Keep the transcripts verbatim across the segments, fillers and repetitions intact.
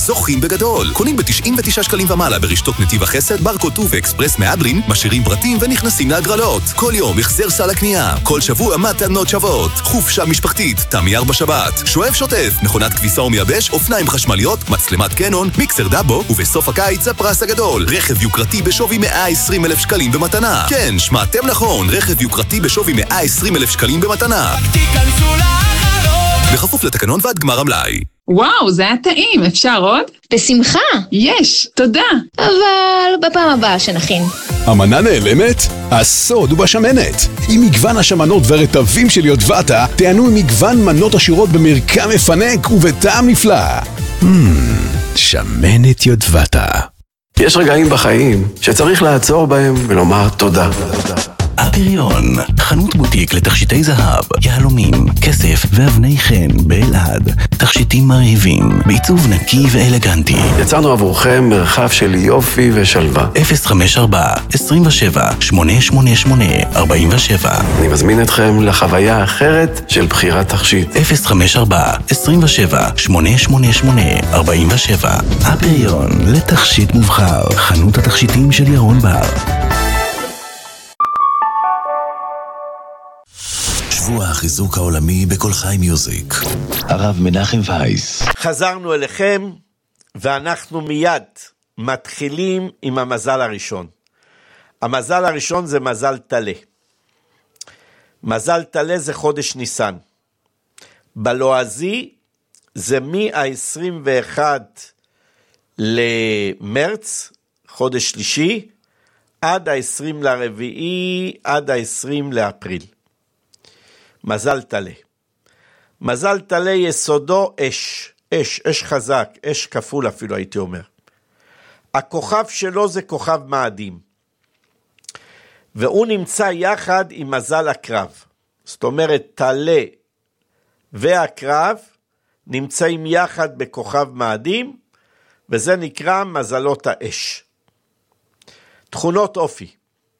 זוכים בגדול. קונים ב-תשעים ותשעה שקלים ומעלה ברשתות נתיב החסד, ברקוטו ואקספרס מהדרין, משאירים פרטים ונכנסים להגרלות. כל יום החזר סל הקנייה, כל שבוע מתנות שוות, חופשה משפחתית, תמי ארבע שבת, שואב שוטף, מכונת כביסה ומייבש, אופניים חשמליות, מצלמת קנון, מיקסר דאבו, ובסוף הקיץ הפרס הגדול, רכב יוקרתי בשווי מאה ועשרים אלף שקלים במתנה. כן, שמעתם נכון, רכב יוקרתי בשווי מאה ועשרים אלף שקלים במתנה. בכפוף לתקנון ועד גמר המלאי. וואו, זה היה טעים, אפשר עוד? בשמחה. יש, תודה. אבל בפעם הבאה שנכין. המנה נעלמת? הסוד הוא בשמנת. עם מגוון השמנות ורטבים של יודבטה, תענו עם מגוון מנות עשירות במרקם מפנק ובטעם נפלא. Hmm, שמנת יודבטה. יש רגעים בחיים שצריך לעצור בהם ולומר תודה. הפריון, חנות בוטיק לתכשיטי זהב, יהלומים, כסף ואבני חן באלעד. תכשיטים מרהיבים, בעיצוב נקי ואלגנטי. יצרנו עבורכם מרחב של יופי ושלווה. אפס חמש ארבע, עשרים ושבע, שמונה שמונה שמונה, ארבעים ושבע. אני מזמין אתכם לחוויה אחרת של בחירת תכשיט. אפס חמש ארבע, עשרים ושבע, שמונה שמונה שמונה, ארבעים ושבע. הפריון, לתכשיט מובחר, חנות התכשיטים של ירון בר. שבוע החיזוק העולמי בכל חי מיוזיק. הרב מנחם וייס. חזרנו אליכם, ואנחנו מיד מתחילים עם המזל הראשון. המזל הראשון זה מזל תלה. מזל תלה זה חודש ניסן. בלועזי זה מה-עשרים ואחד למרץ, חודש שלישי, עד ה-עשרים לרביעי, עד ה-עשרים לאפריל. מזל תלה. מזל תלה יסודו אש, אש, אש חזק, אש כפול אפילו הייתי אומר. הכוכב שלו זה כוכב מאדים. והוא נמצא יחד עם מזל הקרב. זאת אומרת, תלה והקרב נמצאים יחד בכוכב מאדים, וזה נקרא מזלות האש. תכונות אופי.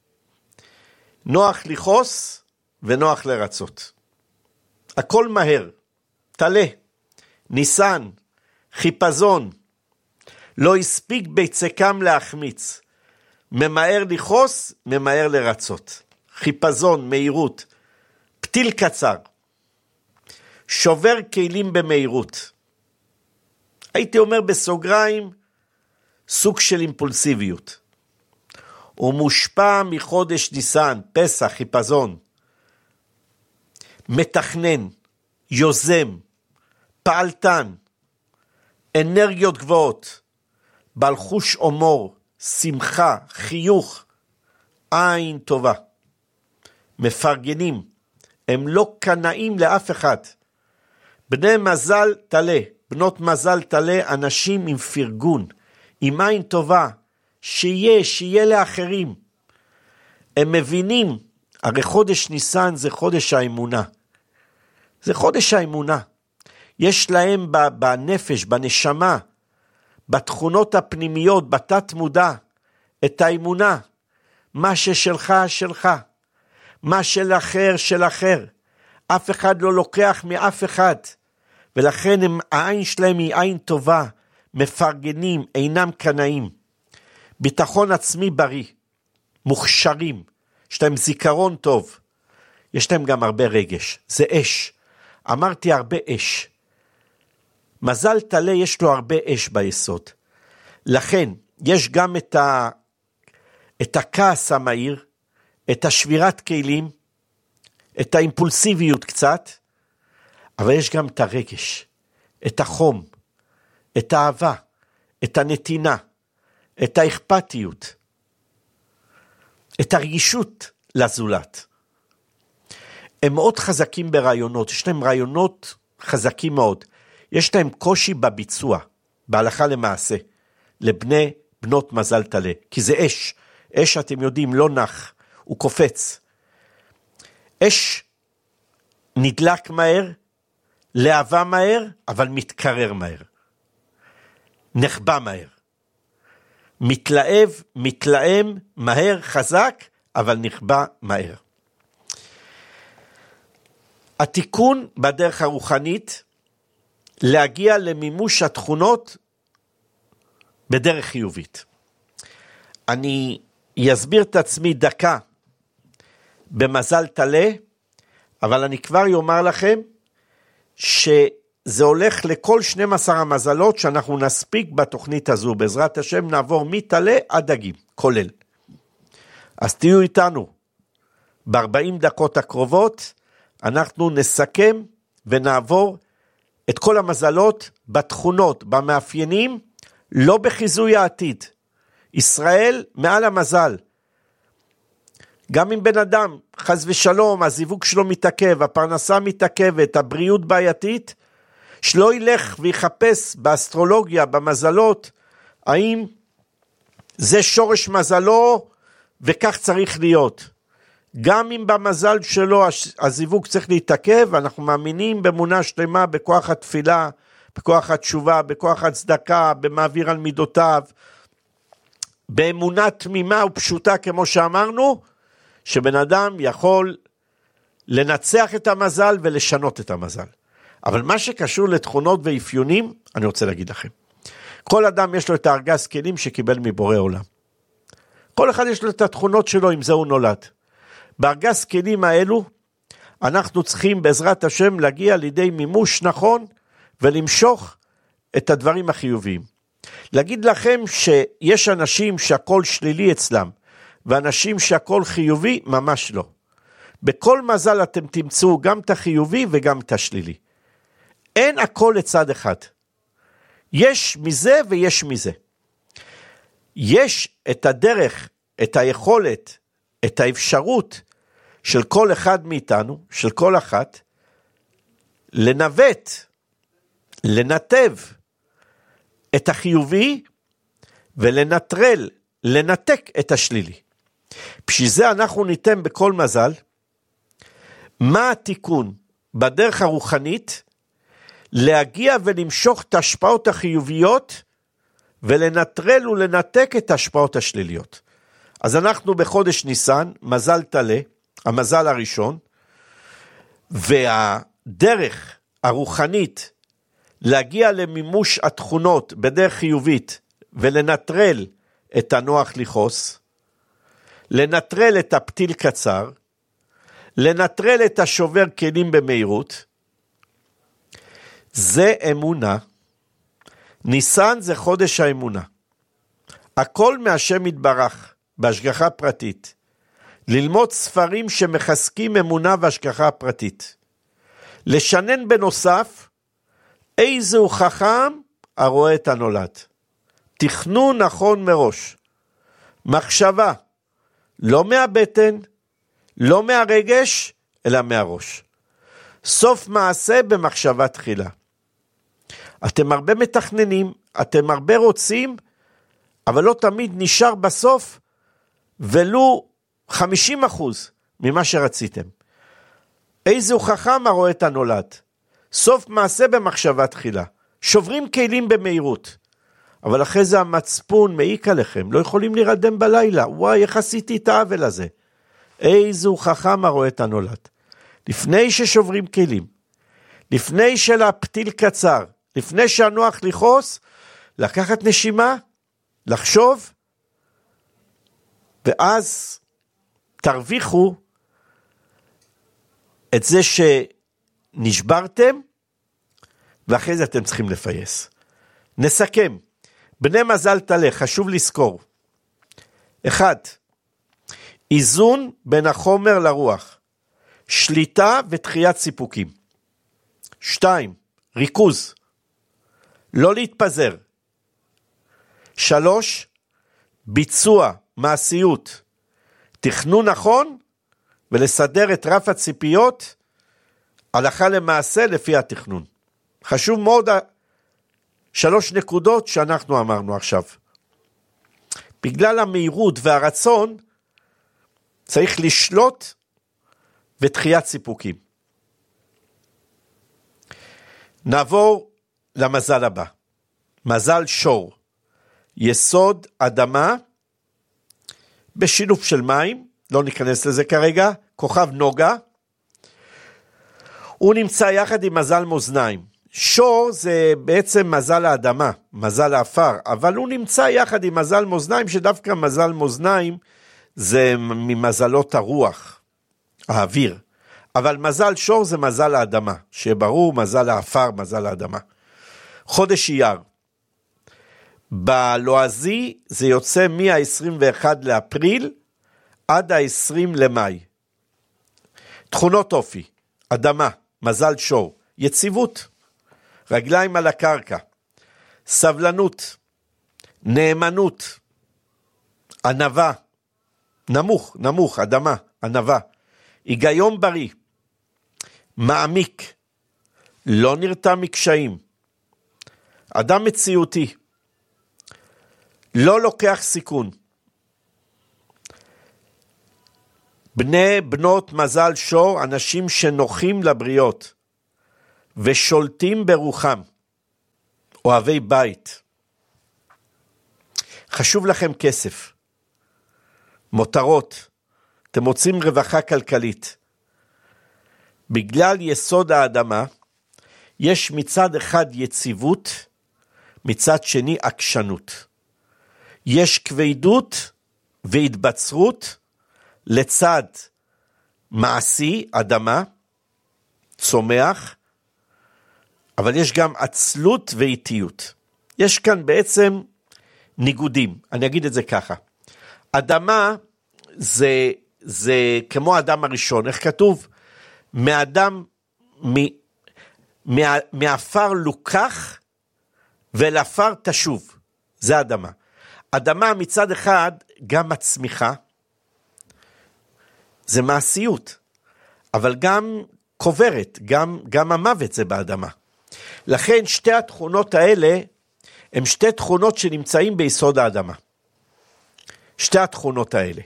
נוח לכעוס ונוח לרצות. הכל מהר. תלה, ניסן, חיפזון. לא הספיק ביצקם להחמיץ. ממהר לכעוס, ממהר לרצות. חיפזון, מהירות. פתיל קצר. שובר כלים במהירות. הייתי אומר בסוגריים, סוג של אימפולסיביות. הוא מושפע מחודש ניסן, פסח, חיפזון. מתכנן, יוזם, פעלתן, אנרגיות גבוהות, בעל חוש הומור, שמחה, חיוך, עין טובה. מפרגנים, הם לא קנאים לאף אחד. בני מזל תלה, בנות מזל תלה, אנשים עם פרגון, עם עין טובה, שיהיה, שיהיה לאחרים. הם מבינים, הרי חודש ניסן זה חודש האמונה. זה חודש האמונה. יש להם בנפש, בנשמה, בתכונות הפנימיות, בתת מודע, את האמונה. מה ששלך, שלך. מה של אחר, של אחר. אף אחד לא לוקח מאף אחד. ולכן הם, העין שלהם היא עין טובה, מפרגנים, אינם קנאים. ביטחון עצמי בריא, מוכשרים, יש להם זיכרון טוב, יש להם גם הרבה רגש, זה אש. אמרתי הרבה אש. מזל תלה יש לו הרבה אש ביסוד. לכן יש גם את, ה, את הכעס המהיר, את השבירת כלים, את האימפולסיביות קצת, אבל יש גם את הרגש, את החום, את האהבה, את הנתינה, את האכפתיות, את הרגישות לזולת. הם מאוד חזקים ברעיונות, יש להם רעיונות חזקים מאוד, יש להם קושי בביצוע, בהלכה למעשה, לבני בנות מזל תלה, כי זה אש, אש אתם יודעים לא נח, הוא קופץ. אש נדלק מהר, להבה מהר, אבל מתקרר מהר. נחבא מהר. מתלהב, מתלהם, מהר, חזק, אבל נכבה מהר. התיקון בדרך הרוחנית, להגיע למימוש התכונות בדרך חיובית. אני אסביר את עצמי דקה במזל תלה, אבל אני כבר אומר לכם שזה הולך לכל שנים עשר המזלות שאנחנו נספיק בתוכנית הזו. בעזרת השם נעבור מתלה עד דגים, כולל. אז תהיו איתנו ב-ארבעים דקות הקרובות, אנחנו נסכם ונעבור את כל המזלות בתכונות, במאפיינים, לא בחיזוי העתיד. ישראל מעל המזל. גם אם בן אדם, חס ושלום, הזיווג שלו מתעכב, הפרנסה מתעכבת, הבריאות בעייתית, שלא ילך ויחפש באסטרולוגיה, במזלות, האם זה שורש מזלו וכך צריך להיות. גם אם במזל שלו הזיווג צריך להתעכב, אנחנו מאמינים באמונה שלמה בכוח התפילה, בכוח התשובה, בכוח הצדקה, במעביר על מידותיו, באמונה תמימה ופשוטה כמו שאמרנו, שבן אדם יכול לנצח את המזל ולשנות את המזל. אבל מה שקשור לתכונות ואפיונים, אני רוצה להגיד לכם. כל אדם יש לו את הארגז כלים שקיבל מבורא עולם. כל אחד יש לו את התכונות שלו, עם זה הוא נולד. בארגז כלים האלו, אנחנו צריכים בעזרת השם להגיע לידי מימוש נכון, ולמשוך את הדברים החיוביים. להגיד לכם שיש אנשים שהכל שלילי אצלם, ואנשים שהכל חיובי, ממש לא. בכל מזל אתם תמצאו גם את החיובי וגם את השלילי. אין הכל לצד אחד. יש מזה ויש מזה. יש את הדרך, את היכולת, את האפשרות של כל אחד מאיתנו, של כל אחת, לנווט, לנתב את החיובי ולנטרל, לנתק את השלילי. בשביל זה אנחנו ניתן בכל מזל, מה התיקון בדרך הרוחנית, להגיע ולמשוך את ההשפעות החיוביות, ולנטרל ולנתק את ההשפעות השליליות. אז אנחנו בחודש ניסן, מזל תלה, המזל הראשון, והדרך הרוחנית, להגיע למימוש התכונות בדרך חיובית, ולנטרל את הנוח לכעוס, לנטרל את הפתיל קצר, לנטרל את השובר כלים במהירות, זה אמונה. ניסן זה חודש האמונה. הכל מהשם יתברך, בהשגחה פרטית. ללמוד ספרים שמחזקים אמונה והשגחה פרטית. לשנן בנוסף, איזהו חכם הרואה את הנולד. תכנון נכון מראש. מחשבה, לא מהבטן, לא מהרגש, אלא מהראש. סוף מעשה במחשבה תחילה. אתם הרבה מתכננים, אתם הרבה רוצים, אבל לא תמיד נשאר בסוף, ולו חמישים אחוז ממה שרציתם. איזהו חכם הרואה את הנולד. סוף מעשה במחשבה תחילה. שוברים כלים במהירות. אבל אחרי זה המצפון מעיק עליכם, לא יכולים להירדם בלילה. וואי, איך עשיתי את העוול הזה? איזהו חכם הרואה את הנולד. לפני ששוברים כלים, לפני שלהפתיל קצר, לפני שהנוח לכעוס, לקחת נשימה, לחשוב, ואז תרוויחו את זה שנשברתם, ואחרי זה אתם צריכים לפייס. נסכם, בני מזל תלה, חשוב לזכור. אחד, איזון בין החומר לרוח, שליטה ותחיית סיפוקים. שתיים, ריכוז, לא להתפזר. שלוש, ביצוע, מעשיות, תכנון נכון, ולסדר את רף הציפיות, הלכה למעשה לפי התכנון. חשוב מאוד שלוש נקודות שאנחנו אמרנו עכשיו. בגלל המהירות והרצון, צריך לשלוט ותחיית סיפוקים. נעבור למזל הבא. מזל שור. יסוד אדמה, בשילוב של מים, לא ניכנס לזה כרגע, כוכב נוגה. הוא נמצא יחד עם מזל מאזניים. שור זה בעצם מזל האדמה, מזל האפר, אבל הוא נמצא יחד עם מזל מאזניים, שדווקא מזל מאזניים זה ממזלות הרוח, האוויר. אבל מזל שור זה מזל האדמה, שברור מזל האפר, מזל האדמה. חודש אייר. בלועזי זה יוצא מה-עשרים ואחד לאפריל עד ה-עשרים למאי. תכונות אופי, אדמה, מזל שור, יציבות, רגליים על הקרקע, סבלנות, נאמנות, ענווה, נמוך, נמוך, אדמה, ענווה, היגיון בריא, מעמיק, לא נרתע מקשיים, אדם מציאותי, לא לוקח סיכון. בני בנות מזל שור, אנשים שנוחים לבריות ושולטים ברוחם, אוהבי בית. חשוב לכם כסף, מותרות, אתם מוצאים רווחה כלכלית. בגלל יסוד האדמה, יש מצד אחד יציבות, מצד שני עקשנות. יש כבדות והתבצרות לצד מעשי, אדמה, צומח, אבל יש גם עצלות ואיטיות. יש כאן בעצם ניגודים, אני אגיד את זה ככה. אדמה זה, זה כמו האדם הראשון, איך כתוב? מאדם, מה, מהאפר לוקח ולעפר תשוב, זה אדמה. אדמה מצד אחד גם הצמיחה, זה מעשיות, אבל גם קוברת, גם, גם המוות זה באדמה. לכן שתי התכונות האלה, הן שתי תכונות שנמצאים ביסוד האדמה. שתי התכונות האלה.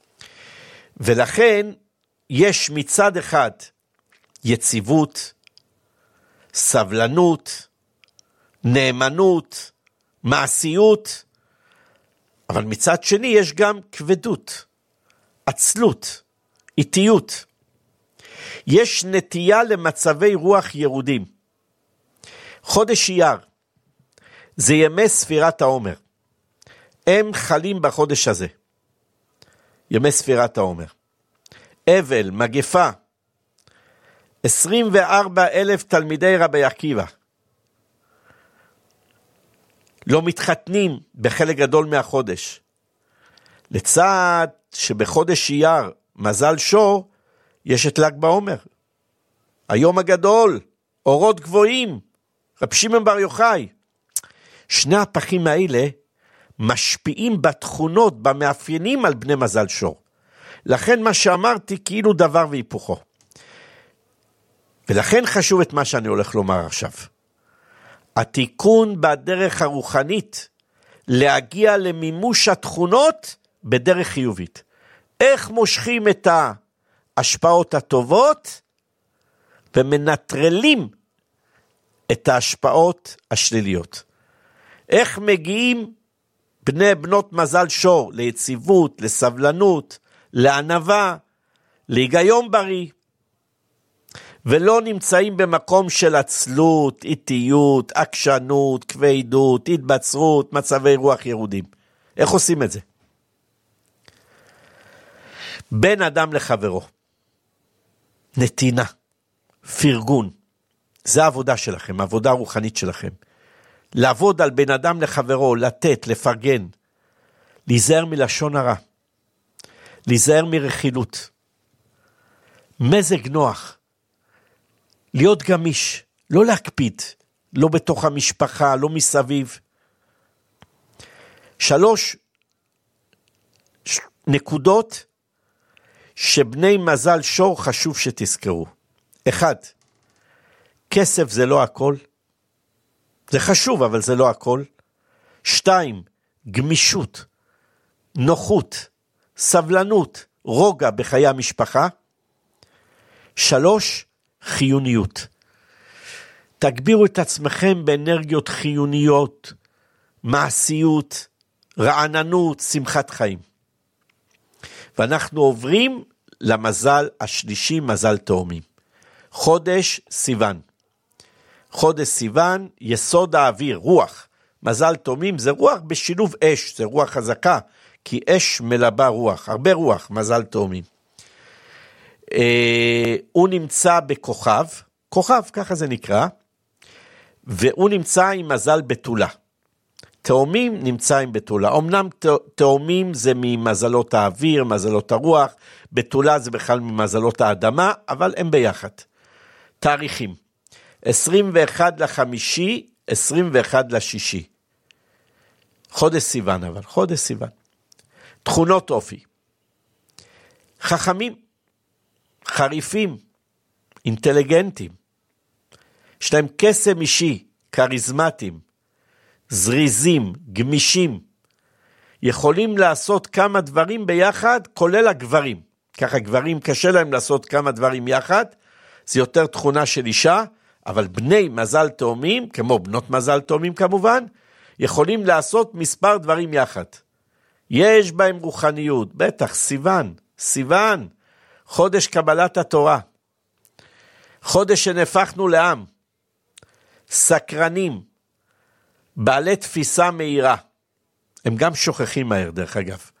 ולכן יש מצד אחד יציבות, סבלנות, נאמנות, מעשיות, אבל מצד שני יש גם כבדות, עצלות, איטיות. יש נטייה למצבי רוח ירודים. חודש אייר, זה ימי ספירת העומר. הם חלים בחודש הזה. ימי ספירת העומר. אבל, מגפה, עשרים וארבעה אלף תלמידי רבי עקיבא. לא מתחתנים בחלק גדול מהחודש. לצד שבחודש אייר, מזל שור, יש את ל"ג בעומר. היום הגדול, אורות גבוהים, רב שמעון בר יוחאי. שני הפכים האלה משפיעים בתכונות, במאפיינים על בני מזל שור. לכן מה שאמרתי כאילו דבר והיפוכו. ולכן חשוב את מה שאני הולך לומר עכשיו. התיקון בדרך הרוחנית, להגיע למימוש התכונות בדרך חיובית. איך מושכים את ההשפעות הטובות, ומנטרלים את ההשפעות השליליות. איך מגיעים בני בנות מזל שור ליציבות, לסבלנות, לענווה, להיגיון בריא, ולא נמצאים במקום של עצלות, איטיות, עקשנות, כבדות, התבצרות, מצבי רוח ירודים. איך עושים את זה? בין אדם לחברו, נתינה, פרגון, זה העבודה שלכם, העבודה הרוחנית שלכם. לעבוד על בין אדם לחברו, לתת, לפרגן, להיזהר מלשון הרע, להיזהר מרכילות, מזג נוח, להיות גמיש, לא להקפיד, לא בתוך המשפחה, לא מסביב. שלוש נקודות שבני מזל שור חשוב שתזכרו. אחד, כסף זה לא הכל. זה חשוב, אבל זה לא הכל. שתיים, גמישות, נוחות, סבלנות, רוגע בחיי המשפחה. שלוש, חיוניות. תגבירו את עצמכם באנרגיות חיוניות, מעשיות, רעננות, שמחת חיים. ואנחנו עוברים למזל השלישי, מזל תאומים. חודש סיוון. חודש סיוון, יסוד האוויר, רוח. מזל תאומים זה רוח בשילוב אש, זה רוח חזקה, כי אש מלבה רוח, הרבה רוח, מזל תאומים. אה, הוא נמצא בכוכב, כוכב, ככה זה נקרא, והוא נמצא עם מזל בתולה. תאומים נמצא עם בתולה. אמנם תאומים זה ממזלות האוויר, מזלות הרוח, בתולה זה בכלל ממזלות האדמה, אבל הם ביחד. תאריכים, עשרים ואחד לחמישי, עשרים ואחד לשישי. חודש סיוון אבל, חודש סיוון. תכונות אופי. חכמים, חריפים, אינטליגנטים. יש להם קסם אישי, קריזמטיים, זריזים, גמישים. יכולים לעשות כמה דברים ביחד, כולל הגברים. ככה גברים קשה להם לעשות כמה דברים יחד, זה יותר תכונה של אישה, אבל בני מזל תאומים, כמו בנות מזל תאומים כמובן, יכולים לעשות מספר דברים יחד. יש בהם רוחניות, בטח, סיוון, סיוון, חודש קבלת התורה, חודש שנפחנו לעם, סקרנים, בעלי תפיסה מהירה, הם גם שוכחים מהר דרך אגב.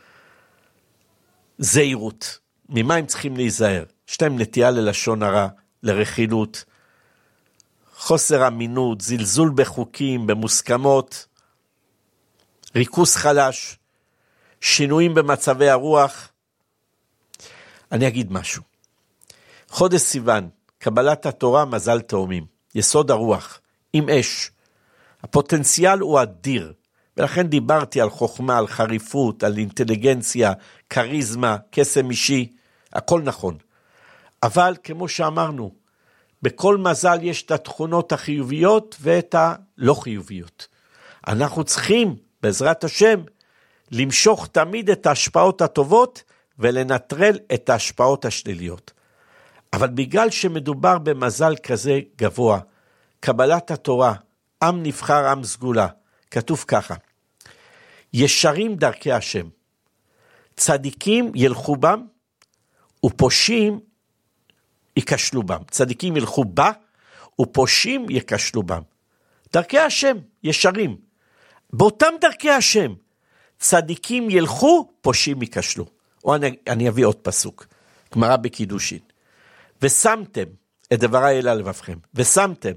זהירות, ממה הם צריכים להיזהר? יש להם נטייה ללשון הרע, לרכילות, חוסר אמינות, זלזול בחוקים, במוסכמות, ריכוז חלש, שינויים במצבי הרוח. אני אגיד משהו. חודש סיוון, קבלת התורה, מזל תאומים, יסוד הרוח, עם אש. הפוטנציאל הוא אדיר, ולכן דיברתי על חוכמה, על חריפות, על אינטליגנציה, קריזמה, קסם אישי, הכל נכון. אבל כמו שאמרנו, בכל מזל יש את התכונות החיוביות ואת הלא חיוביות. אנחנו צריכים, בעזרת השם, למשוך תמיד את ההשפעות הטובות, ולנטרל את ההשפעות השליליות. אבל בגלל שמדובר במזל כזה גבוה, קבלת התורה, עם נבחר, עם סגולה, כתוב ככה, ישרים דרכי השם, צדיקים ילכו בם, ופושים יקשלו בם. צדיקים ילכו בה, ופושים יקשלו בם. דרכי השם, ישרים. באותם דרכי השם, צדיקים ילכו, פושים יקשלו. או אני, אני אביא עוד פסוק, גמרא בקידושין. ושמתם את דברי אלה לבבכם, ושמתם,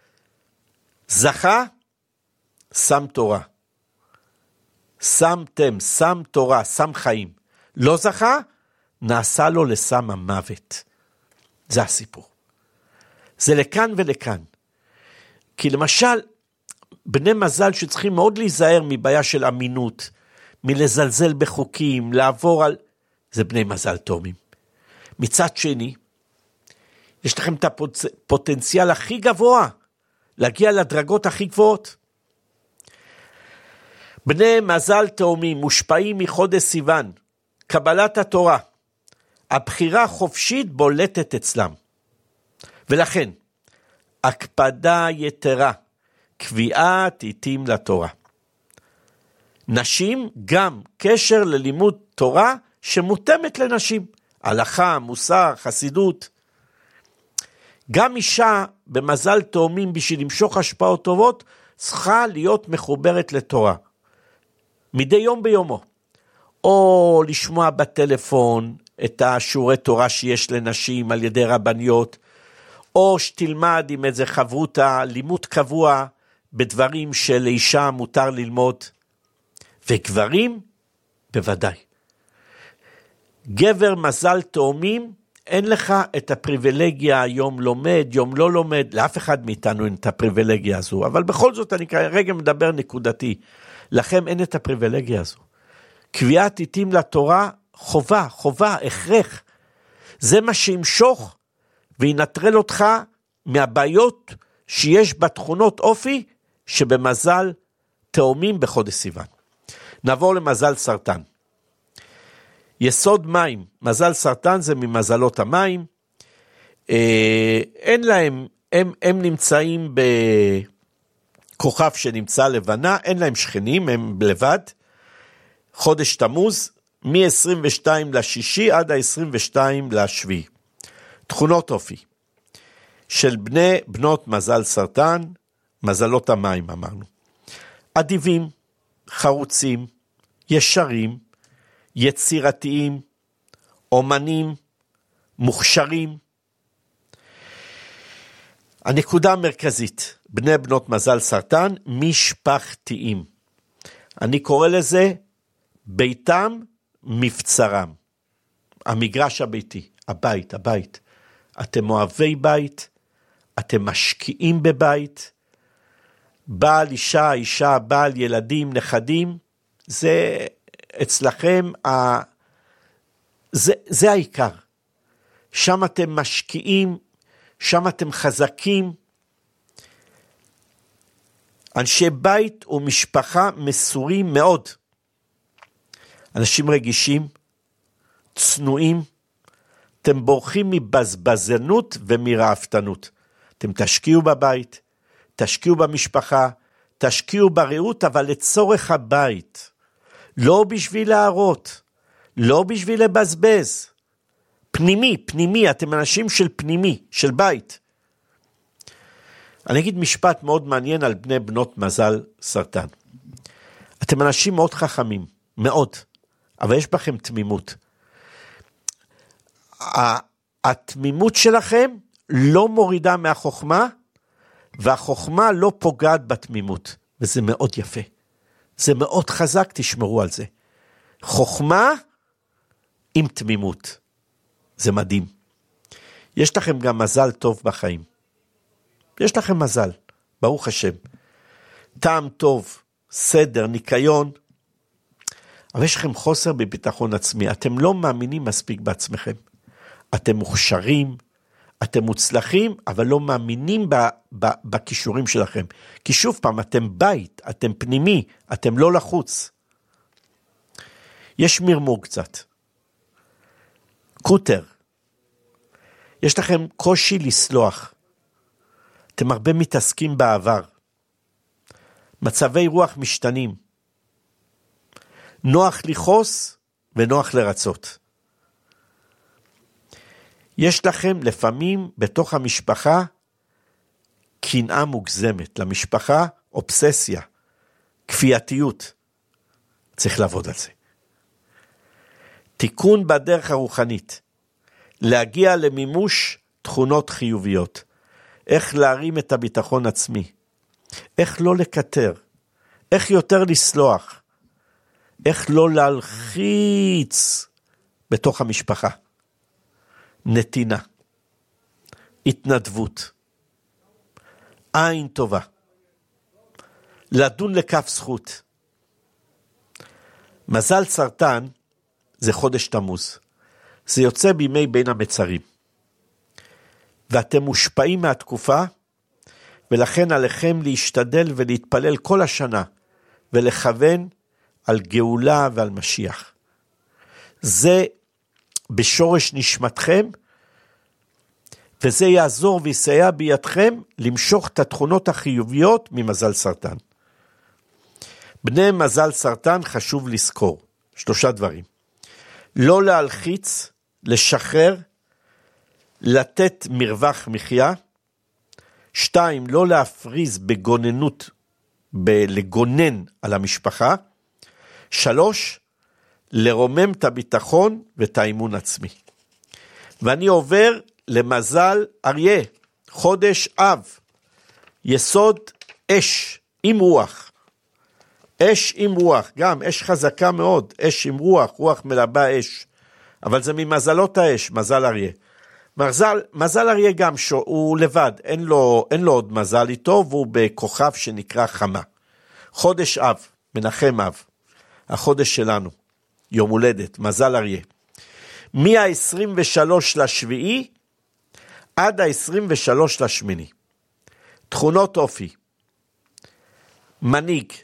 זכה, שם תורה. שמתם, שם תורה, שם חיים. לא זכה, נעשה לו לסם המוות. זה הסיפור. זה לכאן ולכאן. כי למשל, בני מזל שצריכים מאוד להיזהר מבעיה של אמינות, מלזלזל בחוקים, לעבור על... זה בני מזל תאומים. מצד שני, יש לכם את הפוטנציאל הכי גבוה, להגיע לדרגות הכי גבוהות. בני מזל תאומים מושפעים מחודש סיוון, קבלת התורה, הבחירה חופשית בולטת אצלם. ולכן, הקפדה יתרה, קביעת עיתים לתורה. נשים גם קשר ללימוד תורה שמותאמת לנשים, הלכה, מוסר, חסידות. גם אישה במזל תאומים בשביל למשוך השפעות טובות, צריכה להיות מחוברת לתורה. מדי יום ביומו. או לשמוע בטלפון את השיעורי תורה שיש לנשים על ידי רבניות, או שתלמד עם איזה חברותה, לימוד קבוע בדברים שלאישה מותר ללמוד. וגברים, בוודאי. גבר מזל תאומים, אין לך את הפריבילגיה, יום לומד, יום לא לומד, לאף אחד מאיתנו אין את הפריבילגיה הזו, אבל בכל זאת אני כרגע מדבר נקודתי, לכם אין את הפריבילגיה הזו. קביעת עיתים לתורה, חובה, חובה, הכרח. זה מה שימשוך וינטרל אותך מהבעיות שיש בתכונות אופי שבמזל תאומים בחודש סיוון. נעבור למזל סרטן. יסוד מים, מזל סרטן זה ממזלות המים, אה, אין להם, הם, הם נמצאים בכוכב שנמצא לבנה, אין להם שכנים, הם לבד, חודש תמוז, מ-עשרים ושתיים לשישי עד ה-עשרים ושתיים לשביעי. תכונות אופי, של בני בנות מזל סרטן, מזלות המים אמרנו. אדיבים, חרוצים, ישרים, יצירתיים, אומנים, מוכשרים. הנקודה המרכזית, בני בנות מזל סרטן, משפחתיים. אני קורא לזה ביתם מבצרם. המגרש הביתי, הבית, הבית. אתם אוהבי בית, אתם משקיעים בבית, בעל, אישה, אישה, בעל, ילדים, נכדים, זה אצלכם, ה... זה, זה העיקר. שם אתם משקיעים, שם אתם חזקים. אנשי בית ומשפחה מסורים מאוד. אנשים רגישים, צנועים, אתם בורחים מבזבזנות ומרעפתנות. אתם תשקיעו בבית, תשקיעו במשפחה, תשקיעו ברעות, אבל לצורך הבית. לא בשביל להראות, לא בשביל לבזבז. פנימי, פנימי, אתם אנשים של פנימי, של בית. אני אגיד משפט מאוד מעניין על בני בנות מזל סרטן. אתם אנשים מאוד חכמים, מאוד, אבל יש בכם תמימות. התמימות שלכם לא מורידה מהחוכמה, והחוכמה לא פוגעת בתמימות, וזה מאוד יפה. זה מאוד חזק, תשמרו על זה. חוכמה עם תמימות. זה מדהים. יש לכם גם מזל טוב בחיים. יש לכם מזל, ברוך השם. טעם טוב, סדר, ניקיון. אבל יש לכם חוסר בביטחון עצמי. אתם לא מאמינים מספיק בעצמכם. אתם מוכשרים, אתם מוצלחים, אבל לא מאמינים ב, ב, בכישורים שלכם. כי שוב פעם, אתם בית, אתם פנימי, אתם לא לחוץ. יש מרמור קצת. קוטר. יש לכם קושי לסלוח. אתם הרבה מתעסקים בעבר. מצבי רוח משתנים. נוח לכעוס ונוח לרצות. יש לכם לפעמים בתוך המשפחה קנאה מוגזמת. למשפחה אובססיה, כפייתיות. צריך לעבוד על זה. תיקון בדרך הרוחנית. להגיע למימוש תכונות חיוביות. איך להרים את הביטחון עצמי. איך לא לקטר. איך יותר לסלוח. איך לא להלחיץ בתוך המשפחה. נתינה. התנדבות. עין טובה. לדון לכף זכות. מזל סרטן זה חודש תמוז. זה יוצא בימי בין המצרים. ואתם מושפעים מהתקופה, ולכן עליכם להשתדל ולהתפלל כל השנה, ולכוון על גאולה ועל משיח. זה בשורש נשמתכם, וזה יעזור ויסייע בידכם למשוך את התכונות החיוביות ממזל סרטן. בני מזל סרטן חשוב לזכור, שלושה דברים. לא להלחיץ, לשחרר, לתת מרווח מחיה. שתיים, לא להפריז בגוננות, בלגונן על המשפחה. שלוש, לרומם את הביטחון ואת האימון עצמי. ואני עובר למזל אריה, חודש אב, יסוד אש עם רוח. אש עם רוח, גם אש חזקה מאוד, אש עם רוח, רוח מלבה אש. אבל זה ממזלות האש, מזל אריה. מזל, מזל אריה גם שו, הוא לבד, אין לו, אין לו עוד מזל איתו, והוא בכוכב שנקרא חמה. חודש אב, מנחם אב, החודש שלנו, יום הולדת, מזל אריה. מה-עשרים ושלוש לשביעי עד ה-עשרים ושלוש לשמיני. תכונות אופי. מנהיג.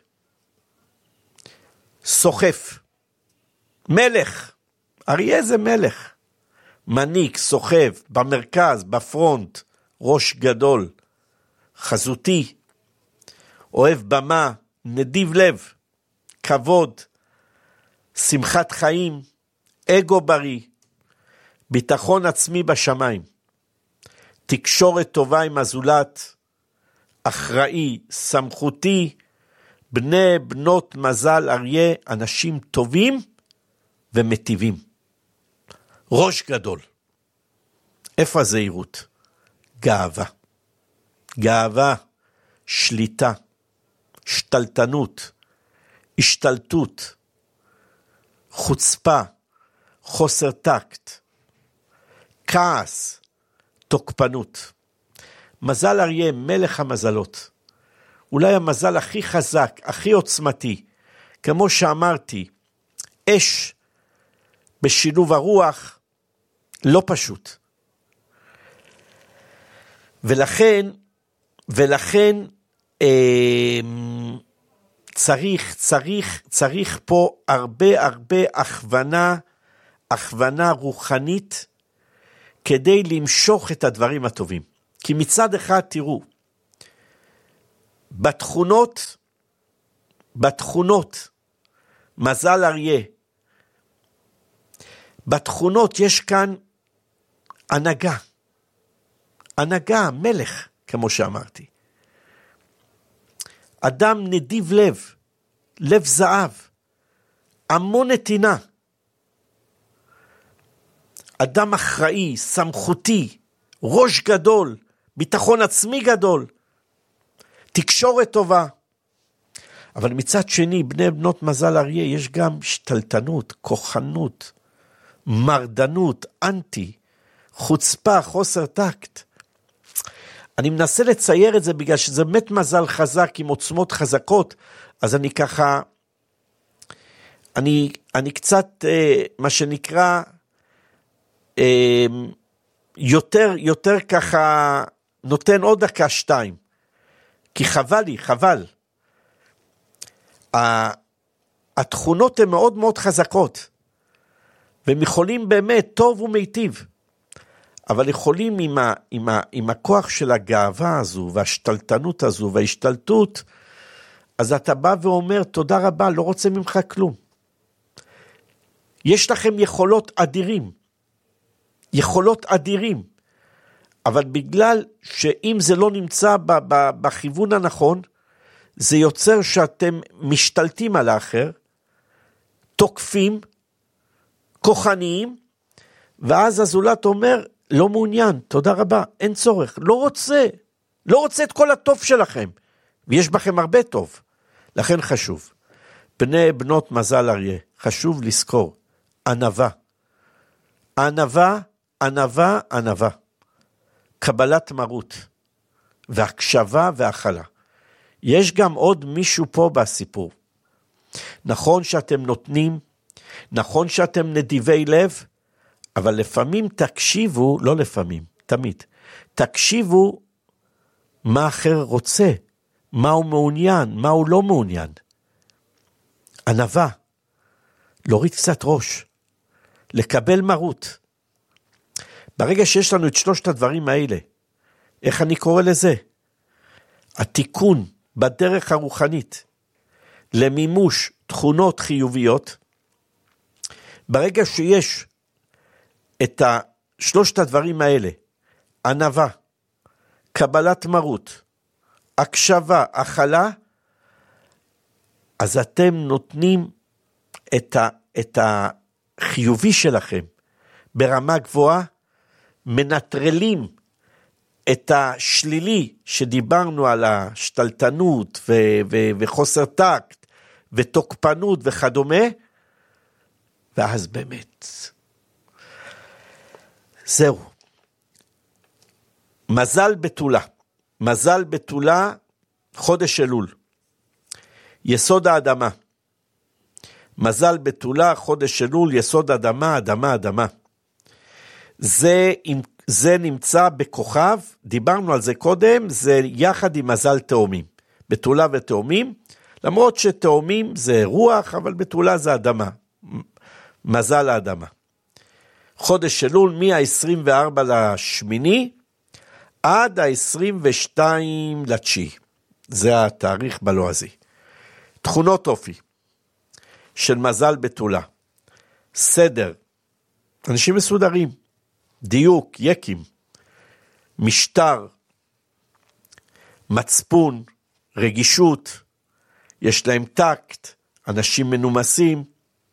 סוחף. מלך. אריה זה מלך. מנהיג, סוחף, במרכז, בפרונט, ראש גדול, חזותי, אוהב במה, נדיב לב, כבוד, שמחת חיים, אגו בריא, ביטחון עצמי בשמיים. תקשורת טובה עם הזולת, אחראי, סמכותי, בני בנות מזל אריה, אנשים טובים ומטיבים. ראש גדול. איפה הזהירות? גאווה. גאווה, שליטה, שתלטנות, השתלטות, חוצפה, חוסר טקט, כעס, תוקפנות. מזל אריה, מלך המזלות. אולי המזל הכי חזק, הכי עוצמתי, כמו שאמרתי, אש בשילוב הרוח, לא פשוט. ולכן, ולכן אה, צריך, צריך, צריך פה הרבה הרבה הכוונה, הכוונה רוחנית, כדי למשוך את הדברים הטובים. כי מצד אחד תראו, בתכונות, בתכונות, מזל אריה, בתכונות יש כאן הנהגה, הנהגה, מלך, כמו שאמרתי. אדם נדיב לב, לב זהב, המון נתינה. אדם אחראי, סמכותי, ראש גדול, ביטחון עצמי גדול, תקשורת טובה. אבל מצד שני, בני בנות מזל אריה, יש גם שתלטנות, כוחנות, מרדנות, אנטי, חוצפה, חוסר טקט. אני מנסה לצייר את זה בגלל שזה באמת מזל חזק עם עוצמות חזקות, אז אני ככה, אני, אני קצת, אה, מה שנקרא, אה, יותר, יותר ככה, נותן עוד דקה שתיים, כי חבל לי, חבל. התכונות הן מאוד מאוד חזקות, והם יכולים באמת טוב ומיטיב, אבל יכולים עם, ה, עם, ה, עם הכוח של הגאווה הזו, והשתלטנות הזו, וההשתלטות, אז אתה בא ואומר, תודה רבה, לא רוצה ממך כלום. יש לכם יכולות אדירים, יכולות אדירים, אבל בגלל שאם זה לא נמצא ב, ב, בכיוון הנכון, זה יוצר שאתם משתלטים על האחר, תוקפים, כוחניים, ואז הזולת אומר, לא מעוניין, תודה רבה, אין צורך, לא רוצה, לא רוצה את כל הטוב שלכם, ויש בכם הרבה טוב, לכן חשוב, בני בנות מזל אריה, חשוב לזכור, ענווה, ענווה, ענווה, ענווה, קבלת מרות, והקשבה והכלה. יש גם עוד מישהו פה בסיפור, נכון שאתם נותנים, נכון שאתם נדיבי לב, אבל לפעמים תקשיבו, לא לפעמים, תמיד, תקשיבו מה אחר רוצה, מה הוא מעוניין, מה הוא לא מעוניין. ענווה, להוריד קצת ראש, לקבל מרות. ברגע שיש לנו את שלושת הדברים האלה, איך אני קורא לזה? התיקון בדרך הרוחנית, למימוש תכונות חיוביות, ברגע שיש את שלושת הדברים האלה, ענווה, קבלת מרות, הקשבה, הכלה, אז אתם נותנים את, ה, את החיובי שלכם ברמה גבוהה, מנטרלים את השלילי שדיברנו על השתלטנות ו- ו- וחוסר טקט ותוקפנות וכדומה, ואז באמת זהו. מזל בתולה, מזל בתולה, חודש אלול, יסוד האדמה. מזל בתולה, חודש אלול, יסוד אדמה, אדמה, אדמה. זה, זה נמצא בכוכב, דיברנו על זה קודם, זה יחד עם מזל תאומים. בתולה ותאומים, למרות שתאומים זה רוח, אבל בתולה זה אדמה. מזל האדמה. חודש אלול מה-עשרים וארבעה לשמיני עד ה-עשרים ושתיים לתשיעי. זה התאריך בלועזי. תכונות אופי של מזל בתולה. סדר. אנשים מסודרים. דיוק, יקים. משטר, מצפון, רגישות, יש להם טקט, אנשים מנומסים,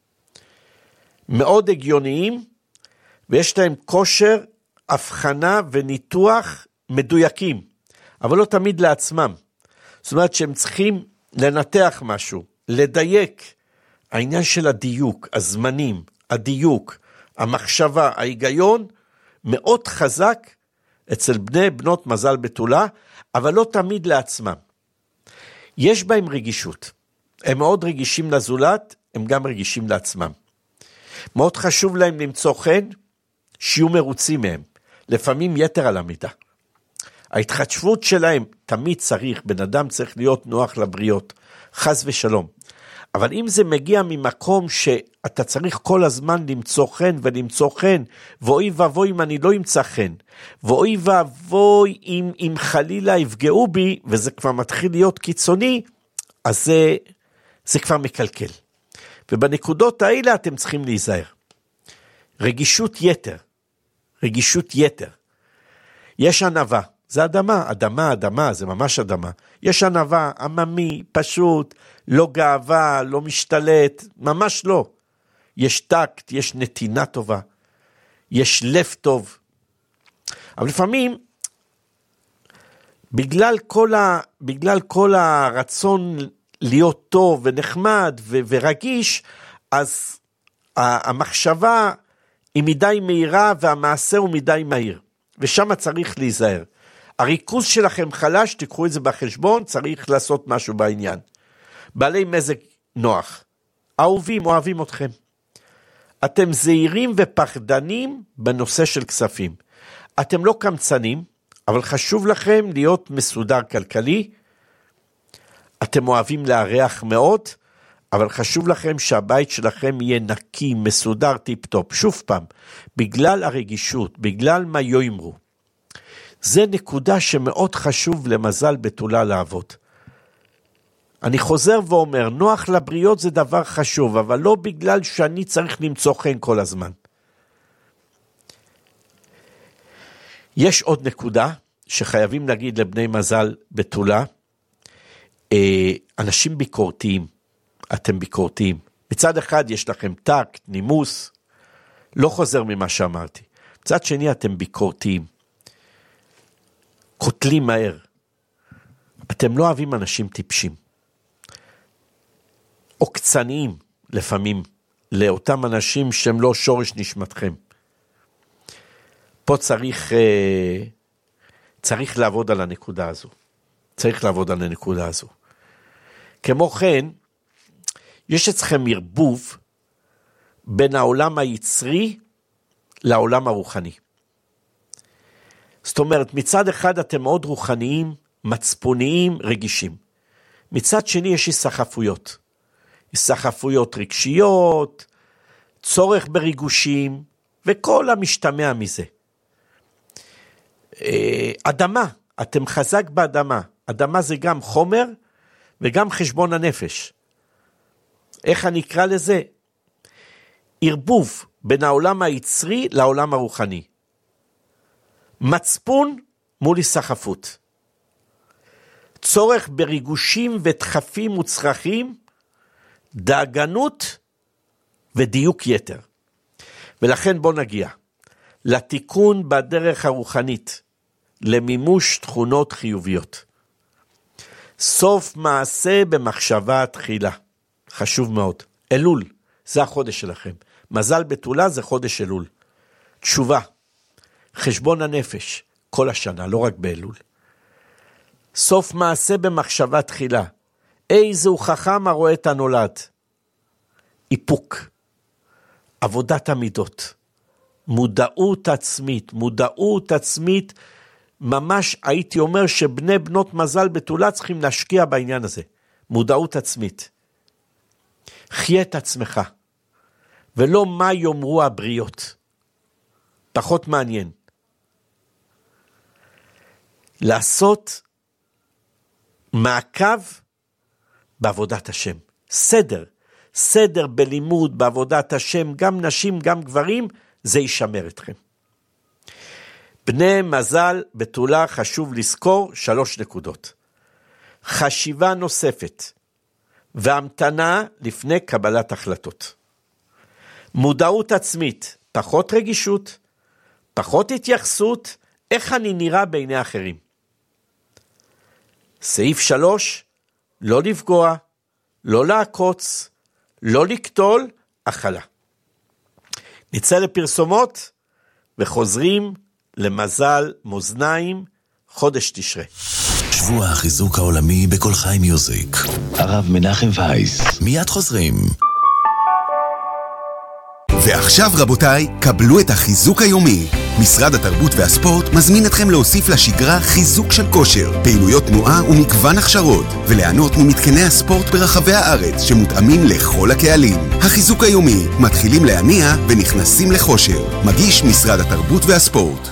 מאוד הגיוניים, ויש להם כושר, הבחנה וניתוח מדויקים, אבל לא תמיד לעצמם. זאת אומרת שהם צריכים לנתח משהו, לדייק. העניין של הדיוק, הזמנים, הדיוק, המחשבה, ההיגיון, מאוד חזק אצל בני בנות מזל בתולה, אבל לא תמיד לעצמם. יש בהם רגישות. הם מאוד רגישים לזולת, הם גם רגישים לעצמם. מאוד חשוב להם למצוא חן, שיהיו מרוצים מהם. לפעמים יתר על המידה. ההתחשבות שלהם תמיד צריך, בן אדם צריך להיות נוח לבריות, חס ושלום. אבל אם זה מגיע ממקום שאתה צריך כל הזמן למצוא חן ולמצוא חן, ואוי ואבוי אם אני לא אמצא חן, ואוי ואבוי אם, אם חלילה יפגעו בי, וזה כבר מתחיל להיות קיצוני, אז זה, זה כבר מקלקל. ובנקודות האלה אתם צריכים להיזהר. רגישות יתר, רגישות יתר. יש ענווה, זה אדמה, אדמה, אדמה, זה ממש אדמה. יש ענווה, עממי, פשוט, לא גאווה, לא משתלט, ממש לא. יש טקט, יש נתינה טובה, יש לב טוב. אבל לפעמים, בגלל כל, ה, בגלל כל הרצון להיות טוב ונחמד ו, ורגיש, אז המחשבה היא מדי מהירה והמעשה הוא מדי מהיר. ושם צריך להיזהר. הריכוז שלכם חלש, תיקחו את זה בחשבון, צריך לעשות משהו בעניין. בעלי מזג נוח, אהובים, אוהבים אתכם. אתם זהירים ופחדנים בנושא של כספים. אתם לא קמצנים, אבל חשוב לכם להיות מסודר כלכלי. אתם אוהבים להריח מאוד, אבל חשוב לכם שהבית שלכם יהיה נקי, מסודר, טיפ-טופ. שוב פעם, בגלל הרגישות, בגלל מה יאמרו. זה נקודה שמאוד חשוב למזל בתולה לעבוד. אני חוזר ואומר, נוח לבריות זה דבר חשוב, אבל לא בגלל שאני צריך למצוא חן כל הזמן. יש עוד נקודה שחייבים להגיד לבני מזל בתולה, אנשים ביקורתיים, אתם ביקורתיים. מצד אחד יש לכם טקט, נימוס, לא חוזר ממה שאמרתי. מצד שני אתם ביקורתיים, קוטלים מהר. אתם לא אוהבים אנשים טיפשים. עוקצניים לפעמים, לאותם אנשים שהם לא שורש נשמתכם. פה צריך, צריך לעבוד על הנקודה הזו. צריך לעבוד על הנקודה הזו. כמו כן, יש אצלכם ערבוב בין העולם היצרי לעולם הרוחני. זאת אומרת, מצד אחד אתם מאוד רוחניים, מצפוניים, רגישים. מצד שני יש סחפויות. סחפויות רגשיות, צורך בריגושים, וכל המשתמע מזה. אדמה, אתם חזק באדמה. אדמה זה גם חומר וגם חשבון הנפש. איך אני אקרא לזה? ערבוב בין העולם היצרי לעולם הרוחני. מצפון מול סחפות. צורך בריגושים ודחפים וצרכים, דאגנות ודיוק יתר. ולכן בוא נגיע לתיקון בדרך הרוחנית, למימוש תכונות חיוביות. סוף מעשה במחשבה תחילה. חשוב מאוד. אלול, זה החודש שלכם. מזל בתולה זה חודש אלול. תשובה, חשבון הנפש, כל השנה, לא רק באלול. סוף מעשה במחשבה תחילה. איזהו חכם הרואה את הנולד. איפוק, עבודת המידות, מודעות עצמית, מודעות עצמית, ממש הייתי אומר שבני בנות מזל בתולה צריכים להשקיע בעניין הזה. מודעות עצמית. חיה את עצמך, ולא מה יאמרו הבריות. פחות מעניין. לעשות מעקב בעבודת השם. סדר. סדר בלימוד, בעבודת השם, גם נשים, גם גברים, זה ישמר אתכם. בני מזל בתולה חשוב לזכור שלוש נקודות. חשיבה נוספת והמתנה לפני קבלת החלטות. מודעות עצמית, פחות רגישות, פחות התייחסות, איך אני נראה בעיני אחרים. סעיף שלוש, לא לפגוע, לא לעקוץ, לא לקטול, אכלה. נצא לפרסומות וחוזרים למזל מאזניים, חודש תשרה. שבוע החיזוק העולמי בכל חי מיוזיק. הרב מנחם וייס. מיד חוזרים. ועכשיו רבותיי, קבלו את החיזוק היומי. משרד התרבות והספורט מזמין אתכם להוסיף לשגרה חיזוק של כושר, פעילויות תנועה ומגוון הכשרות, וליהנות ממתקני הספורט ברחבי הארץ שמותאמים לכל הקהלים. החיזוק היומי, מתחילים להניע ונכנסים לכושר. מגיש משרד התרבות והספורט.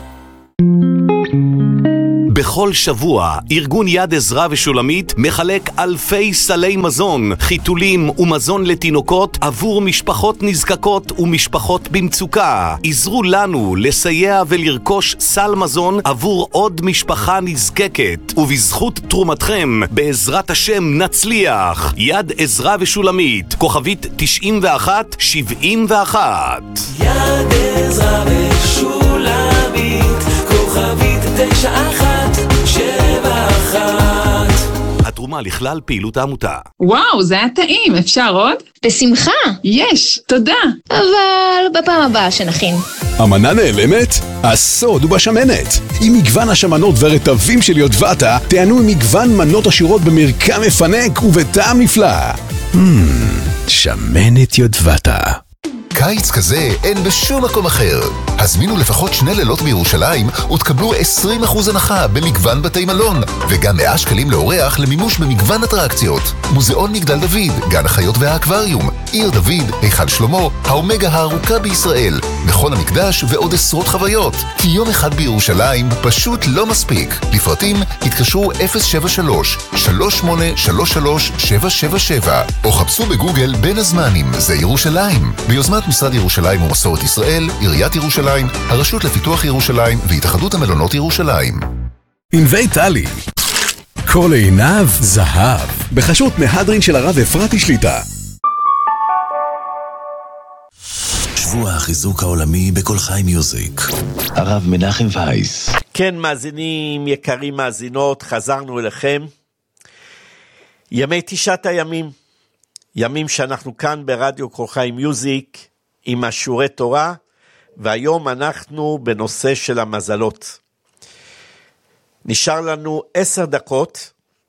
בכל שבוע, ארגון יד עזרא ושולמית מחלק אלפי סלי מזון, חיתולים ומזון לתינוקות עבור משפחות נזקקות ומשפחות במצוקה. עזרו לנו לסייע ולרכוש סל מזון עבור עוד משפחה נזקקת, ובזכות תרומתכם, בעזרת השם נצליח. יד עזרא ושולמית, כוכבית תשעים ואחת שבעים ואחת. יד עזרא ושולמית, כוכבית תשע אחת שבע אחת. התרומה לכלל פעילות העמותה. וואו, זה היה טעים, אפשר עוד? בשמחה. יש, תודה. אבל בפעם הבאה שנכין. המנה נעלמת? הסוד הוא בשמנת. עם מגוון השמנות והרטבים של יודבטה, תיהנו עם מגוון מנות עשירות במרקם מפנק ובטעם נפלא. Hmm, שמנת יודבטה. קיץ כזה אין בשום מקום אחר. הזמינו לפחות שני לילות בירושלים ותקבלו עשרים אחוז הנחה במגוון בתי מלון, וגם מאה שקלים לאורח למימוש במגוון אטרקציות. מוזיאון מגדל דוד, גן החיות והאקווריום, עיר דוד, היכל שלמה, האומגה הארוכה בישראל, מכון המקדש ועוד עשרות חוויות. כי יום אחד בירושלים פשוט לא מספיק. לפרטים התקשרו אפס שבע שלוש שלוש שמונה שלוש שלוש שבע שבע שבע או חפשו בגוגל בין הזמנים זה ירושלים, ביוזמת משרד ירושלים ומסורת ישראל, עיריית ירושלים, הרשות לפיתוח ירושלים והתאחדות המלונות ירושלים. ענבי טלי, כל עיניו זהב, בחסות מהדרין של הרב אפרתי שליטה. שבוע החיזוק העולמי בכל חי מיוזיק. הרב מנחם וייס. כן, מאזינים יקרים, מאזינות, חזרנו אליכם. ימי תשעת הימים, ימים שאנחנו כאן ברדיו כל חי מיוזיק עם השיעורי תורה, והיום אנחנו בנושא של המזלות. נשאר לנו עשר דקות,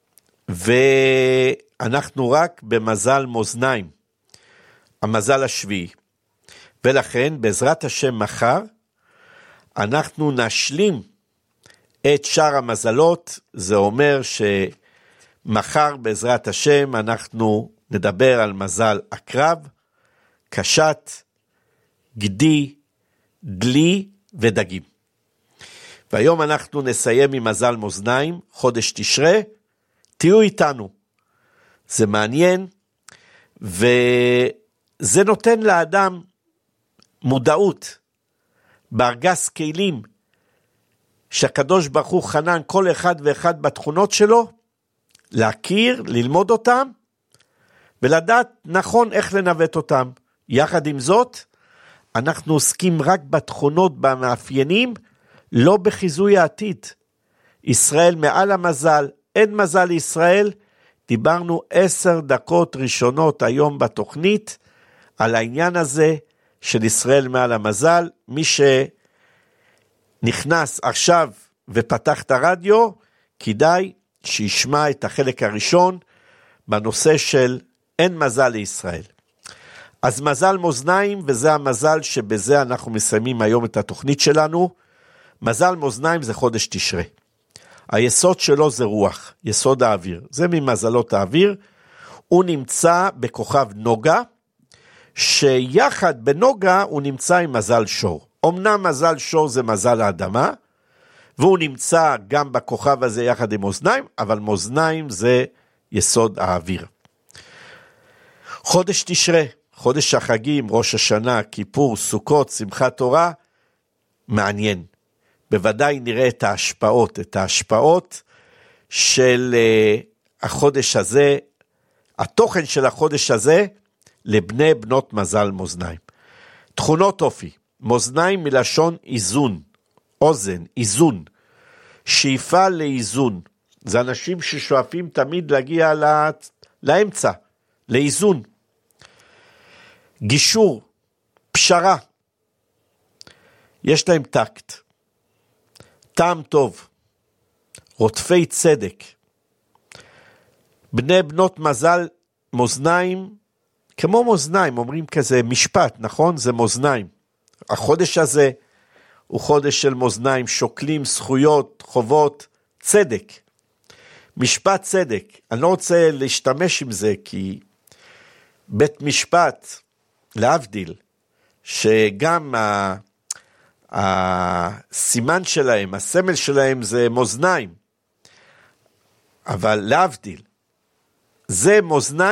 ואנחנו רק במזל מאזניים, המזל השביעי. ולכן בעזרת השם מחר, אנחנו נשלים את שאר המזלות. זה אומר שמחר בעזרת השם אנחנו נדבר על מזל עקרב, קשת, גדי, דלי ודגים. והיום אנחנו נסיים עם מזל מאזניים, חודש תשרה. תהיו איתנו, זה מעניין, וזה נותן לאדם מודעות, בארגז כלים, שהקדוש ברוך הוא חנן כל אחד ואחד בתכונות שלו, להכיר, ללמוד אותם, ולדעת נכון איך לנווט אותם. יחד עם זאת, אנחנו עוסקים רק בתכונות, במאפיינים, לא בחיזוי העתיד. ישראל מעל המזל, אין מזל לישראל. דיברנו עשר דקות ראשונות היום בתוכנית, על העניין הזה של ישראל מעל המזל. מי שנכנס עכשיו ופתח את הרדיו, כדאי שישמע את החלק הראשון, בנושא של אין מזל לישראל. אז מזל מאזניים, וזה המזל שבזה אנחנו מסיימים היום את התוכנית שלנו. מזל מאזניים זה חודש תשרה. היסוד שלו זה רוח, יסוד האוויר. זה ממזלות האוויר. הוא נמצא בכוכב נוגה, שיחד בנוגה הוא נמצא עם מזל שור. אמנם מזל שור זה מזל האדמה, והוא נמצא גם בכוכב הזה יחד עם מאזניים, אבל מאזניים זה יסוד האוויר. חודש תשרה, חודש החגים, ראש השנה, כיפור, סוכות, שמחת תורה, מעניין. בוודאי נראה את ההשפעות, את ההשפעות של uh, החודש הזה, התוכן של החודש הזה, לבני בנות מזל מאזניים. תכונות אופי, מאזניים מלשון איזון, אוזן, איזון, שאיפה לאיזון, זה אנשים ששואפים תמיד להגיע לה, לאמצע, לאיזון, גישור, פשרה, יש להם טקט, טעם טוב, רודפי צדק, בני בנות מזל מאזניים, כמו מאזניים, אומרים כזה משפט, נכון? זה מאזניים. החודש הזה הוא חודש של מאזניים, שוקלים זכויות, חובות, צדק. משפט צדק. אני לא רוצה להשתמש עם זה, כי בית משפט, להבדיל, שגם ה... הסימן שלהם, הסמל שלהם זה מאזניים. אבל להבדיל, זה מאזניים,